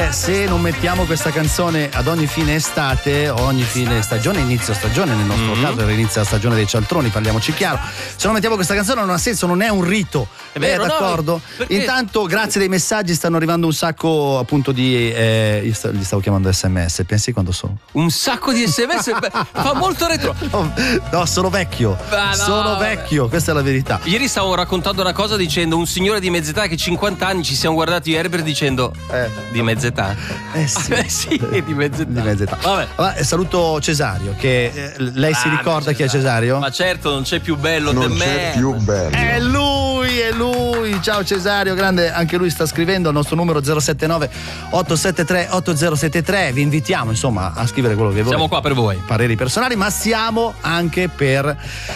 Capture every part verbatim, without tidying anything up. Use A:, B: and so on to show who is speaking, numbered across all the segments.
A: dire, se non mettiamo questa canzone ad ogni fine estate, ogni fine stagione, inizio stagione, nel nostro mm-hmm. caso era inizio la stagione dei cialtroni, parliamoci chiaro. Se non mettiamo questa canzone non ha senso, non è un rito. È vero, eh, d'accordo? No, perché... Intanto, grazie dei messaggi, stanno arrivando un sacco appunto di eh, io st- li stavo chiamando sms, pensi quando sono?
B: Un sacco di sms? Fa molto retro.
A: No, no, sono vecchio. No, sono vecchio, questa è la verità.
B: Ieri stavo raccontando una cosa dicendo un signore di mezz'età che cinquanta anni, ci siamo guardati ieri per dicendo eh. di mezz'età.
A: Eh sì,
B: eh sì, di mezz'età.
A: Di mezz'età. Vabbè. Vabbè, saluto Cesario, che eh, lei ah, si ricorda chi è Cesario?
B: Ma certo, non c'è più bello
C: non
B: di me.
C: Non c'è più bello.
A: È lui, è lui. Ciao Cesario, grande, anche lui sta scrivendo al nostro numero zero sette nove otto sette tre otto zero sette tre. Vi invitiamo insomma a scrivere quello che volete.
B: Siamo qua per voi.
A: Pareri personali, ma siamo anche per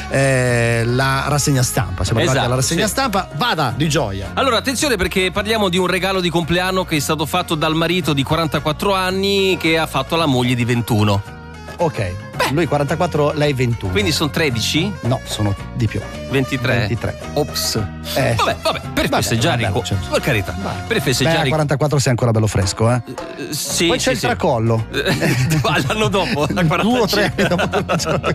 A: eh, la rassegna stampa. Siamo
B: esatto,
A: arrivati alla rassegna
B: sì.
A: stampa. Vada di gioia.
B: Allora, attenzione, perché parliamo di un regalo di compleanno che è stato fatto dal marito di quarantaquattro anni che ha fatto alla moglie di ventuno.
A: Ok. Beh. Lui quarantaquattro, lei ventuno.
B: Quindi sono tredici?
A: No, sono di più.
B: ventitré.
A: ventitré.
B: Ops.
A: Eh.
B: Vabbè, vabbè, per
A: vabbè,
B: festeggiare.
A: vabbè,
B: co-
A: certo.
B: Per carità.
A: Vai.
B: Per festeggiare.
A: Beh, a quarantaquattro sei ancora bello fresco, eh?
B: Uh, sì.
A: Poi c'è
B: sì,
A: il
B: sì.
A: tracollo.
B: L'anno dopo, a
A: Due o tre anni dopo.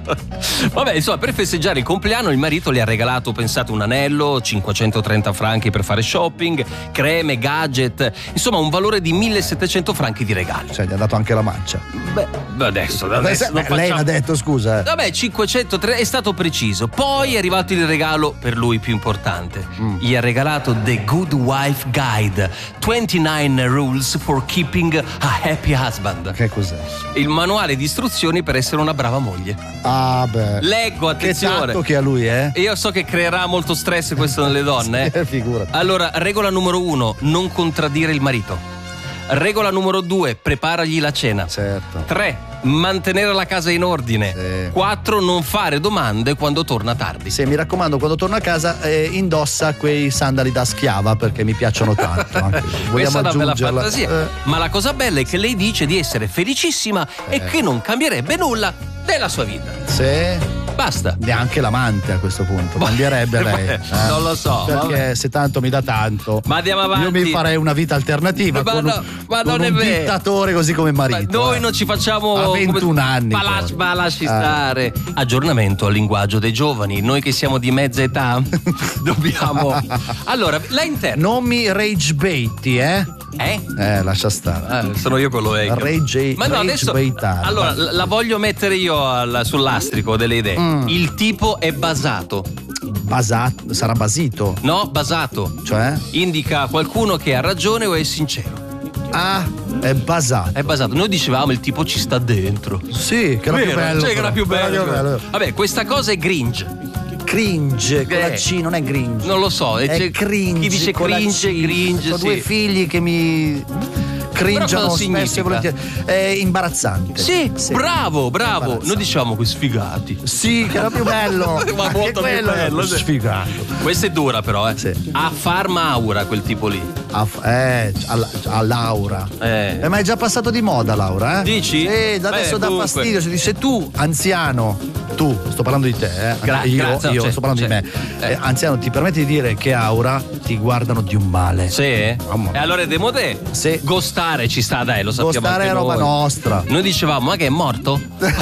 B: Vabbè, insomma, per festeggiare il compleanno il marito le ha regalato, pensate, un anello, cinquecentotrenta franchi per fare shopping, creme, gadget, insomma un valore di millesettecento franchi di regali.
A: Cioè, gli ha dato anche la mancia.
B: Beh, adesso, adesso
A: Beh, lei l'ha detto, scusa. Eh.
B: Vabbè, cinquecentotre è stato preciso. Poi è arrivato il regalo per lui più importante. Mm. Gli ha regalato The Good Wife Guide, ventinove Rules for Keeping a Happy Husband.
A: Che cos'è?
B: Il manuale di istruzioni per essere una brava moglie.
A: Ah, beh.
B: Leggo, attenzione.
A: Che tatto che ha lui, eh?
B: E io so che creerà molto stress questo nelle donne.
A: Sì, figurati.
B: Allora, regola numero uno, non contraddire il marito. Regola numero due, preparagli la cena.
A: Certo.
B: Tre, mantenere la casa in ordine.
A: Sì.
B: Quattro, non fare domande quando torna tardi.
A: Sì, mi raccomando, quando torno a casa eh, indossa quei sandali da schiava perché mi piacciono tanto. Anche.
B: Questa è una bella
A: aggiungerla.
B: fantasia.
A: Eh.
B: Ma la cosa bella è che lei dice di essere felicissima
A: eh.
B: e che non cambierebbe nulla della sua vita.
A: Sì.
B: Basta.
A: Neanche l'amante a questo punto cambierebbe lei.
B: Eh, non lo so.
A: Perché
B: vabbè.
A: se tanto mi dà tanto.
B: Ma andiamo avanti.
A: Io mi farei una vita alternativa
B: ma
A: con,
B: no,
A: un,
B: ma
A: con
B: non è
A: un
B: vero.
A: dittatore così come marito.
B: Ma noi
A: eh.
B: non ci facciamo
A: a ventuno anni.
B: Ma, lasci, ma lasci
A: eh.
B: stare. Aggiornamento al linguaggio dei giovani. Noi che siamo di mezza età dobbiamo. Allora, la interna.
A: Non mi rage baiti, eh?
B: Eh?
A: Eh, lascia stare.
B: Eh, sono io quello vecchio.
A: Rage,
B: Ma no,
A: rage
B: adesso.
A: baitare.
B: Allora, la, la voglio mettere io al, sull'astrico delle idee. Mm. Il tipo è basato.
A: Basato, sarà basito.
B: No, basato.
A: Cioè?
B: Indica qualcuno che ha ragione o è sincero.
A: Ah, è basato.
B: È basato. Noi dicevamo il tipo ci sta dentro.
A: Sì, che era
B: Vero,
A: più bello.
B: cioè che era più bello.
A: Era più bello.
B: Vabbè, questa cosa è cringe.
A: Cringe, con
B: Eh.
A: la C, non è gringe.
B: Non lo so.
A: È
B: c'è-
A: cringe.
B: Chi dice
A: con la
B: cringe,
A: C.
B: cringe.
A: Ho
B: sì.
A: due figli che mi
B: Però
A: cringiano
B: cosa
A: spesso e
B: significa?
A: volentieri. È imbarazzante.
B: Sì, bravo, bravo.
A: Imbarazzante.
B: Noi diciamo che sfigati.
A: Sì, che era più bello.
B: Ma
A: Anche
B: molto più
A: quello era
B: bello, sì.
A: sfigato.
B: Questa è dura però, eh.
A: Sì.
B: A Farmaura quel tipo lì.
A: A, eh, a, a Laura.
B: Eh.
A: Eh, ma è già passato di moda, Laura, eh?
B: Dici?
A: Sì, da
B: Beh,
A: adesso dà
B: comunque.
A: fastidio. Si dice tu, anziano, tu, sto parlando di te, eh?
B: Gra-
A: io,
B: grazie,
A: io
B: cioè,
A: sto parlando
B: cioè,
A: di me.
B: eh.
A: Eh, anziano, ti permetti di dire che Aura ti guardano di un male.
B: Sì?
A: Mamma mia.
B: E allora è demodè?
A: Sì.
B: Gostare ci sta, dai, lo sappiamo
A: Gostare
B: anche
A: è roba
B: noi.
A: nostra.
B: Noi dicevamo, ma che è morto?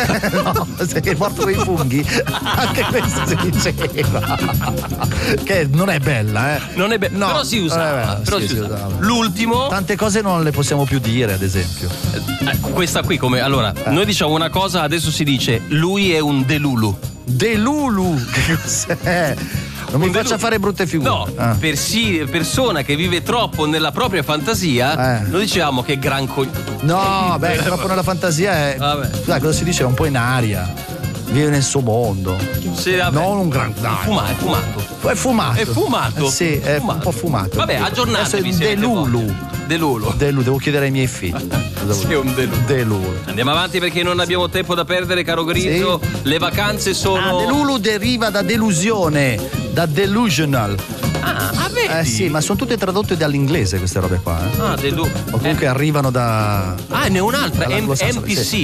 A: No, se è morto con i funghi. Anche questo si diceva. Che non è bella, eh?
B: Non è bello,
A: No,
B: però si usava.
A: non è bella,
B: però
A: sì,
B: si
A: si
B: usava.
A: usava.
B: L'ultimo,
A: Tante cose non le possiamo più dire, ad esempio.
B: eh, questa qui come allora, noi diciamo una cosa, adesso si dice lui è un delulu.
A: Delulu, che cos'è? Non mi
B: Un
A: faccia
B: delulu.
A: fare brutte figure.
B: No,
A: Ah.
B: per sì, persona che vive troppo nella propria fantasia,
A: Eh.
B: noi diciamo che è gran coglione.
A: No, beh, troppo nella fantasia è.
B: Vabbè.
A: Dai, cosa si dice? È un po' in aria. Vive nel suo mondo.
B: Sì, vabbè.
A: Non un gran. Dai.
B: Fumato, è fumato.
A: È fumato.
B: È fumato.
A: Eh, sì, è
B: Fumato.
A: un po' fumato.
B: Vabbè, aggiornatevi.
A: Adesso è
B: siete
A: Delulu.
B: forti. Delulu.
A: Delulu, devo chiedere ai miei figli.
B: Sì, è un delulu.
A: Delulu.
B: Andiamo avanti perché non abbiamo tempo da perdere, caro Grigio.
A: Sì.
B: Le vacanze sono.
A: Ah, Delulu deriva da delusione, da delusional.
B: Ah, ah, vedi?
A: Eh sì, ma sono tutte tradotte dall'inglese queste robe qua. Eh.
B: Ah, Delu.
A: O comunque
B: Eh.
A: arrivano da.
B: Ah, ne ho un'altra, M-
A: dall'anglosassone,
B: M P C.
A: sì.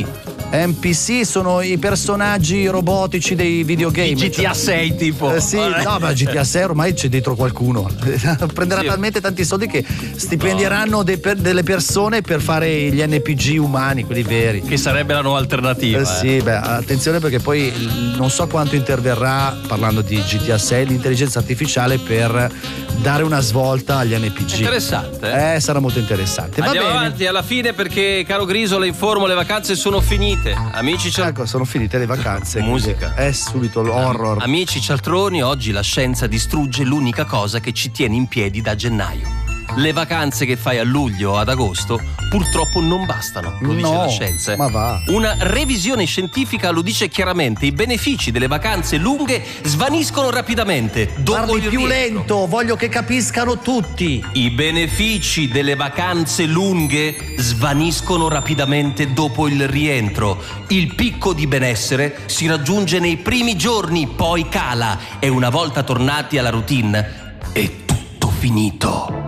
A: N P C sono i personaggi robotici dei videogame.
B: G T A sei tipo.
A: Eh, sì, no, ma G T A sei ormai c'è dentro qualcuno. Prenderà sì. talmente tanti soldi che stipendieranno no. de, per, delle persone per fare gli N P G umani, quelli veri.
B: Che sarebbe la nuova alternativa.
A: Eh,
B: eh.
A: Sì, beh, attenzione perché poi non so quanto interverrà, parlando di G T A sei, l'intelligenza artificiale per dare una svolta agli N P G.
B: Interessante.
A: Eh, sarà molto interessante. Va
B: Andiamo
A: bene.
B: avanti alla fine perché, caro Griso, le informo, le vacanze sono finite. Amici cial-
A: Ecco, sono finite le vacanze.
B: Musica.
A: È subito l'horror.
B: Amici cialtroni, oggi la scienza distrugge l'unica cosa che ci tiene in piedi da gennaio. Le vacanze che fai a luglio o ad agosto purtroppo non bastano, lo dice
A: No,
B: la scienza. eh.
A: ma va.
B: Una revisione scientifica lo dice chiaramente: i benefici delle vacanze lunghe svaniscono rapidamente dopo
A: Parli
B: il
A: più
B: rientro.
A: lento, voglio che capiscano tutti.
B: I benefici delle vacanze lunghe svaniscono rapidamente dopo il rientro. Il picco di benessere si raggiunge nei primi giorni, poi cala e una volta tornati alla routine è tutto finito.